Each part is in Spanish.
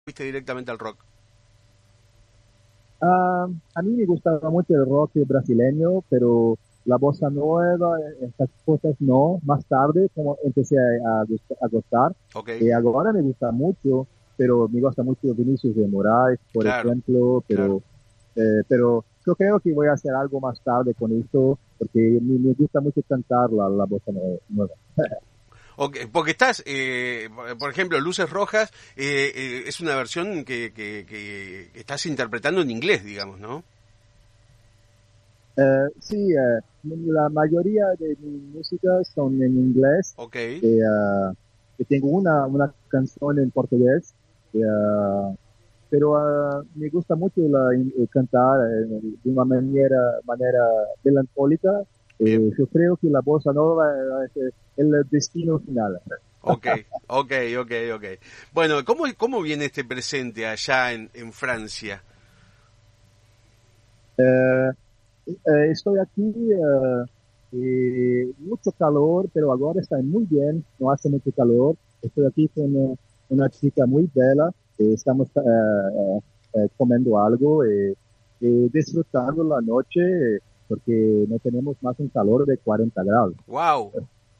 fuiste directamente al rock? A mí me gustaba mucho el rock brasileño, pero la bossa nueva, estas cosas no. Más tarde, como empecé a gustar, Ok, ahora me gusta mucho, pero me gusta mucho Vinicius de Moraes, por claro, ejemplo, claro. pero yo creo que voy a hacer algo más tarde con esto, porque me gusta mucho cantar la bossa nueva. Ok, porque estás, por ejemplo, Luces Rojas es una versión que estás interpretando en inglés, digamos, ¿no? Sí, la mayoría de mis músicas son en inglés. Ok, Que tengo una canción en portugués, pero me gusta mucho cantar de una manera melancólica. bien. Yo creo que la bossa nova es el destino final. Ok, ok, ok, ok. Bueno, ¿cómo viene este presente allá en Francia? Eh, Estoy aquí, mucho calor, pero ahora está muy bien, no hace mucho calor. Estoy aquí con una chica muy bella, estamos comiendo algo, disfrutando la noche, porque no tenemos más un calor de 40 grados. Wow,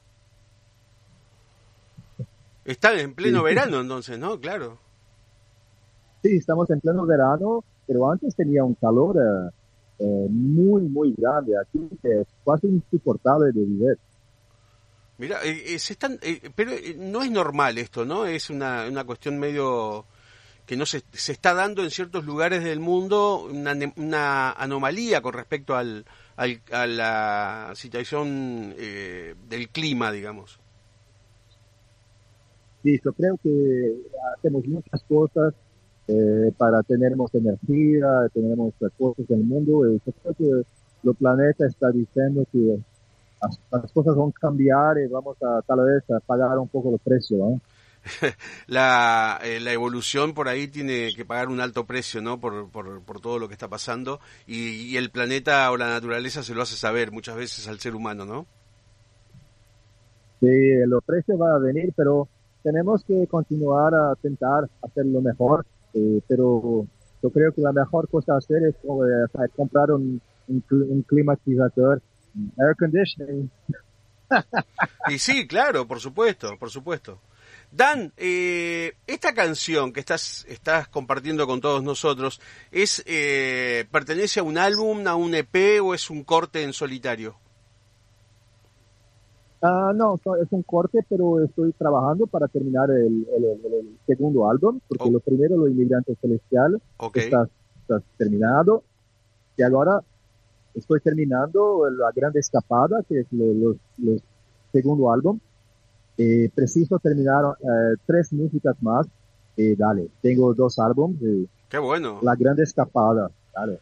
están en pleno Sí, verano entonces, ¿no? Claro. sí, estamos en pleno verano, pero antes tenía un calor muy grande aquí, que es casi insoportable de vivir. Mira, pero no es normal esto, ¿no? Es una cuestión medio que no se está dando en ciertos lugares del mundo una anomalía con respecto a la situación del clima, digamos. Sí, yo creo que hacemos muchas cosas para tener más energía, tenemos cosas en el mundo. Yo creo que el planeta está diciendo que las cosas van a cambiar y vamos a tal vez a pagar un poco el precio, ¿no? La evolución por ahí tiene que pagar un alto precio, ¿no? Por todo lo que está pasando y el planeta o la naturaleza se lo hace saber muchas veces al ser humano, ¿no? Sí, el precio va a venir, pero tenemos que continuar a intentar hacerlo mejor. Pero yo creo que la mejor cosa a hacer es comprar un climatizador, un air conditioning. Y sí, claro, por supuesto, por supuesto. Dan, esta canción que estás compartiendo con todos nosotros, ¿pertenece a un álbum, a un EP o es un corte en solitario? No, es un corte, pero estoy trabajando para terminar el segundo álbum, porque O- lo primero, Los Inmigrantes Celestial, ok, está terminado, y ahora estoy terminando La Grande Escapada, que es los segundo álbum. Preciso terminar tres músicas más. Dale, tengo dos álbumes, qué bueno. La Grande Escapada, dale.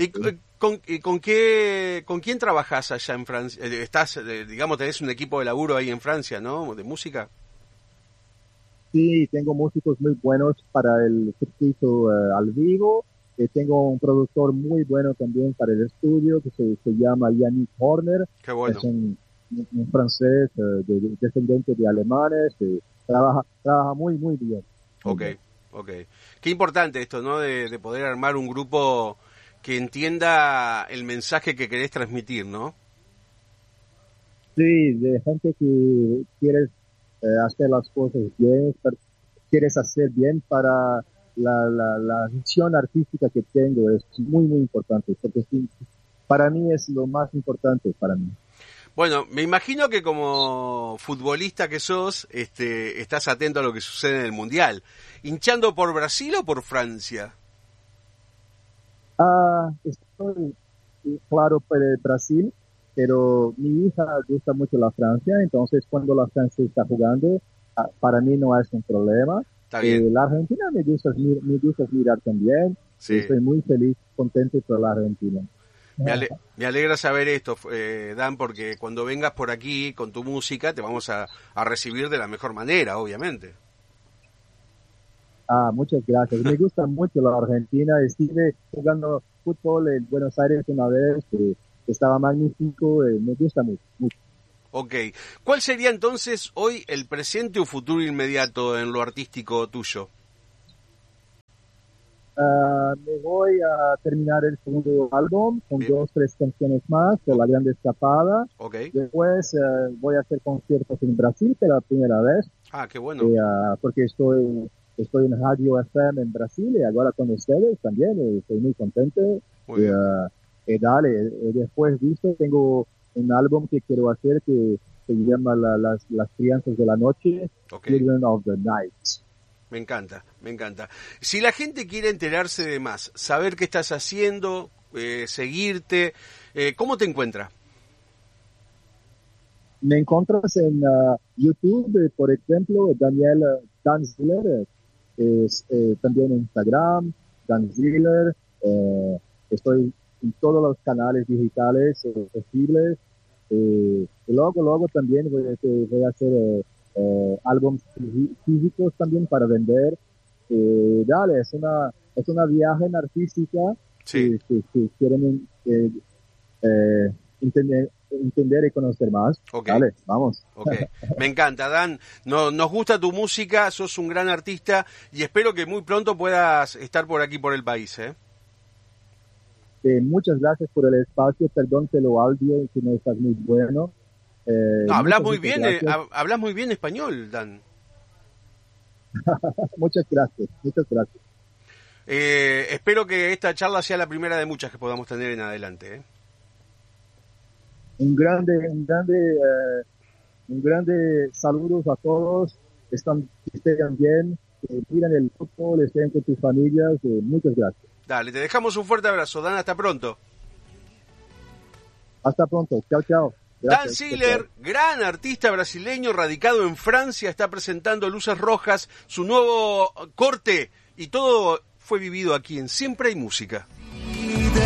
¿Con quién trabajás allá en Francia? Digamos, tenés un equipo de laburo ahí en Francia, ¿no? De música. Sí, tengo músicos muy buenos para el circuito al vivo. Tengo un productor muy bueno también para el estudio que se llama Yannick Horner. Qué Es bueno. un francés descendiente de alemanes. Trabaja muy bien. Muy Ok, bien. ok. Qué importante esto, ¿no? De poder armar un grupo que entienda el mensaje que querés transmitir, ¿no? Sí, de gente que quiere hacer las cosas bien, quieres hacer bien para la visión artística que tengo. Es muy importante, porque sí, para mí es lo más importante para mí. Bueno, me imagino que como futbolista que sos, estás atento a lo que sucede en el Mundial. ¿Hinchando por Brasil o por Francia? Estoy claro para el Brasil, pero mi hija gusta mucho la Francia, entonces cuando la Francia está jugando, para mí no es un problema. Está bien, La Argentina me gusta mirar también, sí. estoy muy feliz, contento por la Argentina. Me alegra saber esto, Dan, porque cuando vengas por aquí con tu música te vamos a recibir de la mejor manera, obviamente. Muchas gracias. Me gusta mucho la Argentina. Estuve jugando fútbol en Buenos Aires una vez, estaba magnífico, me gusta mucho. Ok. ¿Cuál sería entonces hoy el presente o futuro inmediato en lo artístico tuyo? Me voy a terminar el segundo álbum con Bien. 2, 3 canciones más de La Grande Escapada. Ok. Después voy a hacer conciertos en Brasil por la primera vez, Ah, qué bueno. porque estoy en Radio FM en Brasil y ahora con ustedes también. Estoy muy contento. Muy bien. Dale, después visto, tengo un álbum que quiero hacer que se llama las Crianzas de la Noche, Ok. Children of the Night. Me encanta, me encanta. Si la gente quiere enterarse de más, saber qué estás haciendo, seguirte, ¿cómo te encuentra? Me encuentras en YouTube, por ejemplo, Daniel Dan Ziller, también en Instagram, Dan Ziller, estoy en todos los canales digitales posibles. Y luego también voy a hacer álbumes físicos también para vender. Dale, es una viaje artística Sí. que quieren entender y conocer más. Ok. Dale, vamos. Ok, me encanta, Dan. Nos gusta tu música, sos un gran artista y espero que muy pronto puedas estar por aquí, por el país, ¿eh? Muchas gracias por el espacio. Perdón que lo audio que no estás muy bueno. No, hablas Muchas muy bien, gracias. hablas muy bien español, Dan. Muchas gracias. Muchas gracias. Espero que esta charla sea la primera de muchas que podamos tener en adelante, ¿eh? Un grande saludos a todos. Estén bien. Miren el fútbol, estén con tus familias. Muchas gracias. Dale, te dejamos un fuerte abrazo, Dan, hasta pronto. Hasta pronto. Chao, chao. Dan Gracias. Ziller, gran artista brasileño radicado en Francia, está presentando Luces Rojas, su nuevo corte, y todo fue vivido aquí en Siempre hay Música.